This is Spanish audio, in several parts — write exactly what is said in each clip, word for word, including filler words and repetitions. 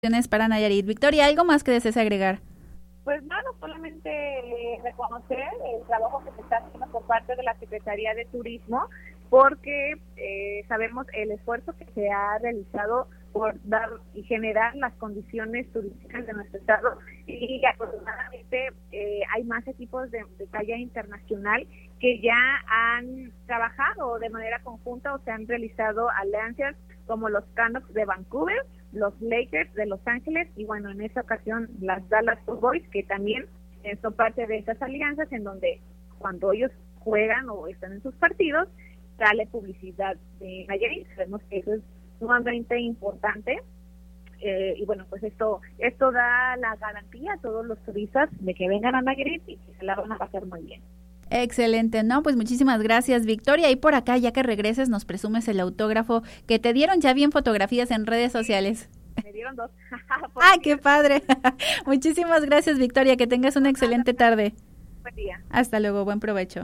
Para Nayarit. Victoria, ¿algo más que desees agregar? Pues bueno, solamente eh, reconocer el trabajo que se está haciendo por parte de la Secretaría de Turismo, porque eh, sabemos el esfuerzo que se ha realizado por dar y generar las condiciones turísticas de nuestro estado, y afortunadamente eh, hay más equipos de, de talla internacional que ya han trabajado de manera conjunta o se han realizado alianzas como los Canucks de Vancouver, los Lakers de Los Ángeles y bueno, en esta ocasión las Dallas Cowboys, que también eh, son parte de estas alianzas en donde cuando ellos juegan o están en sus partidos sale publicidad de Nayarit. Sabemos que eso es sumamente importante eh, y bueno, pues esto esto da la garantía a todos los turistas de que vengan a Nayarit y que se la van a pasar muy bien. Excelente, no, pues muchísimas gracias, Victoria. Y por acá, ya que regreses, nos presumes el autógrafo que te dieron. Ya vi en fotografías en redes sociales. Me dieron dos. ¡Ah, qué padre! Muchísimas gracias, Victoria, que tengas una excelente tarde. Buen día. Hasta luego, buen provecho.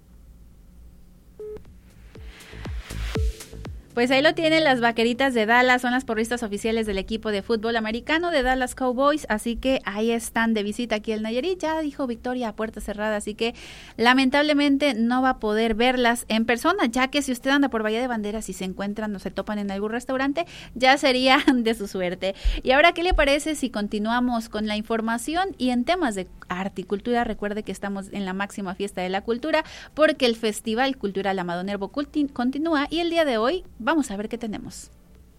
Pues ahí lo tienen, las vaqueritas de Dallas son las porristas oficiales del equipo de fútbol americano de Dallas Cowboys, así que ahí están de visita aquí el Nayarit. Ya dijo Victoria, a puerta cerrada, así que lamentablemente no va a poder verlas en persona, ya que si usted anda por Bahía de Banderas y se encuentran o se topan en algún restaurante, ya sería de su suerte. Y ahora, ¿qué le parece si continuamos con la información? Y en temas de arte y cultura, recuerde que estamos en la máxima fiesta de la cultura, porque el Festival Cultural Amado Nervo continúa y el día de hoy vamos a ver qué tenemos.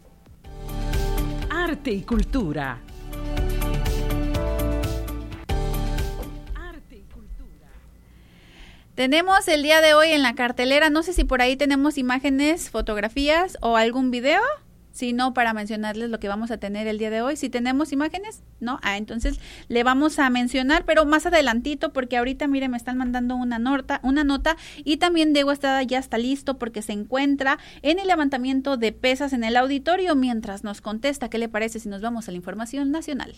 Arte y cultura. Arte y cultura. Tenemos el día de hoy en la cartelera, no sé si por ahí tenemos imágenes, fotografías o algún video. Si no, para mencionarles lo que vamos a tener el día de hoy. Si tenemos imágenes, ¿no? Ah, entonces le vamos a mencionar, pero más adelantito, porque ahorita, mire, me están mandando una nota, una nota, y también Diego Estrada ya está listo porque se encuentra en el levantamiento de pesas en el auditorio, mientras nos contesta. ¿Qué le parece si nos vamos a la información nacional?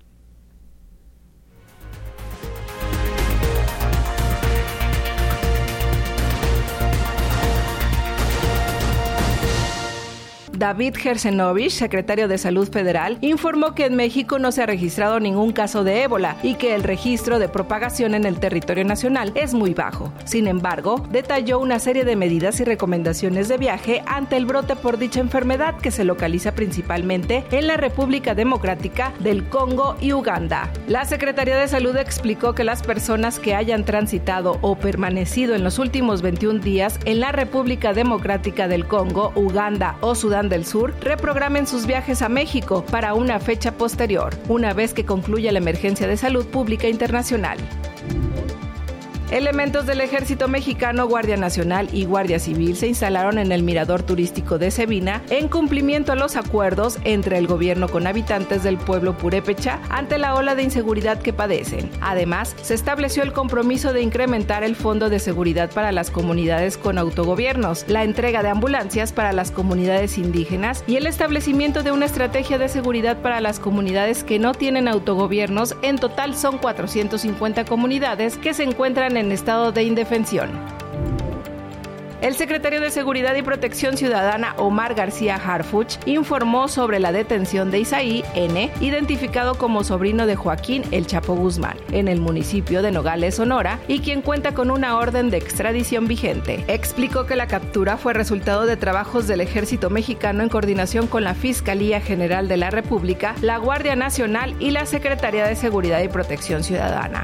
David Gersenovich, secretario de Salud Federal, informó que en México no se ha registrado ningún caso de ébola y que el registro de propagación en el territorio nacional es muy bajo. Sin embargo, detalló una serie de medidas y recomendaciones de viaje ante el brote por dicha enfermedad, que se localiza principalmente en la República Democrática del Congo y Uganda. La Secretaría de Salud explicó que las personas que hayan transitado o permanecido en los últimos veintiún días en la República Democrática del Congo, Uganda o Sudán del Sur reprogramen sus viajes a México para una fecha posterior, una vez que concluya la emergencia de salud pública internacional. Elementos del Ejército Mexicano, Guardia Nacional y Guardia Civil se instalaron en el mirador turístico de Cebina en cumplimiento a los acuerdos entre el gobierno con habitantes del pueblo purépecha ante la ola de inseguridad que padecen. Además, se estableció el compromiso de incrementar el Fondo de Seguridad para las comunidades con autogobiernos, la entrega de ambulancias para las comunidades indígenas y el establecimiento de una estrategia de seguridad para las comunidades que no tienen autogobiernos. En total son cuatrocientas cincuenta comunidades que se encuentran en estado de indefensión. El secretario de Seguridad y Protección Ciudadana, Omar García Harfuch, informó sobre la detención de Isaí N., identificado como sobrino de Joaquín El Chapo Guzmán, en el municipio de Nogales, Sonora, y quien cuenta con una orden de extradición vigente. Explicó que la captura fue resultado de trabajos del Ejército Mexicano en coordinación con la Fiscalía General de la República, la Guardia Nacional y la Secretaría de Seguridad y Protección Ciudadana.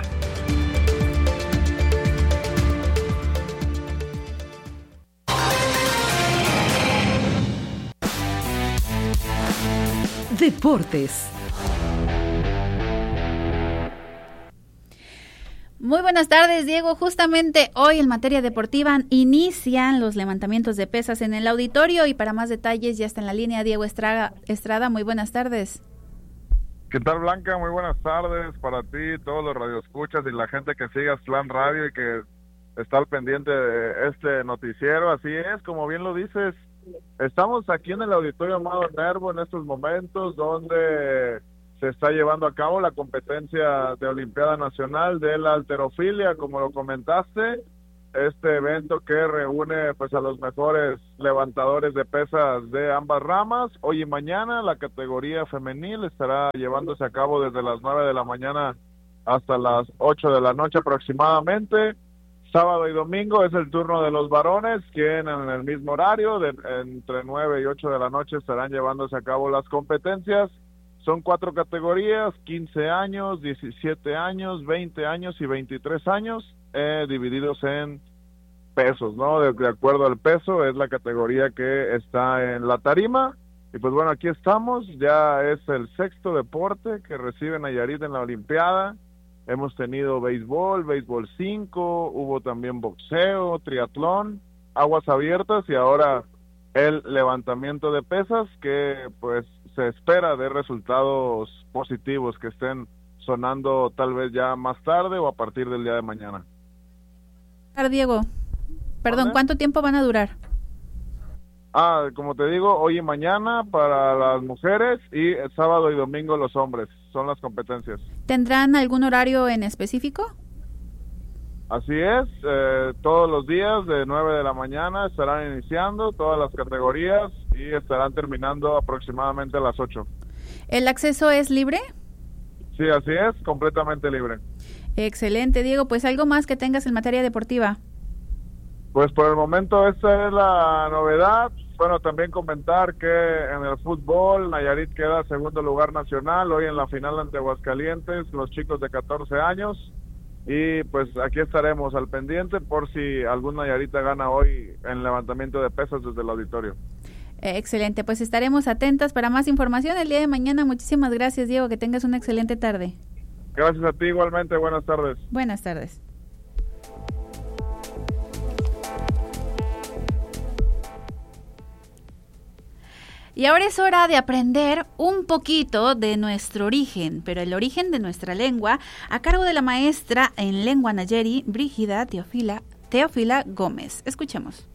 Deportes. Muy buenas tardes, Diego. Justamente hoy en materia deportiva inician los levantamientos de pesas en el auditorio y para más detalles ya está en la línea Diego Estrada. Estrada, muy buenas tardes. ¿Qué tal, Blanca? Muy buenas tardes para ti, todos los radioescuchas y la gente que sigue Aztlán Radio y que está al pendiente de este noticiero. Así es, como bien lo dices, estamos aquí en el Auditorio Amado Nervo en estos momentos donde se está llevando a cabo la competencia de Olimpiada Nacional de la halterofilia, como lo comentaste, este evento que reúne pues a los mejores levantadores de pesas de ambas ramas. Hoy y mañana la categoría femenil estará llevándose a cabo desde las nueve de la mañana hasta las ocho de la noche aproximadamente. Sábado y domingo es el turno de los varones, quien en el mismo horario, de, entre nueve y ocho de la noche, estarán llevándose a cabo las competencias. Son cuatro categorías, quince años, diecisiete años, veinte años y veintitrés años, eh, divididos en pesos, ¿no? De, de acuerdo al peso, es la categoría que está en la tarima. Y pues bueno, aquí estamos, ya es el sexto deporte que recibe Nayarit en la Olimpiada. Hemos tenido béisbol, béisbol cinco, hubo también boxeo, triatlón, aguas abiertas y ahora el levantamiento de pesas, que pues se espera de resultados positivos que estén sonando tal vez ya más tarde o a partir del día de mañana. Diego, perdón, ¿cuánto tiempo van a durar? Ah, como te digo, hoy y mañana para las mujeres y el sábado y domingo los hombres, son las competencias. ¿Tendrán algún horario en específico? Así es, eh, todos los días de nueve de la mañana estarán iniciando todas las categorías y estarán terminando aproximadamente a las ocho. ¿El acceso es libre? Sí, así es, completamente libre. Excelente, Diego, pues algo más que tengas en materia deportiva. Pues por el momento esta es la novedad. Bueno, también comentar que en el fútbol Nayarit queda segundo lugar nacional, hoy en la final ante Aguascalientes, los chicos de catorce años, y pues aquí estaremos al pendiente por si algún Nayarita gana hoy en levantamiento de pesas desde el auditorio. Eh, excelente, pues estaremos atentas para más información el día de mañana. Muchísimas gracias, Diego, que tengas una excelente tarde. Gracias a ti igualmente, buenas tardes. Buenas tardes. Y ahora es hora de aprender un poquito de nuestro origen, pero el origen de nuestra lengua, a cargo de la maestra en lengua nayeri, Brígida Teofila, Teofila Gómez. Escuchemos.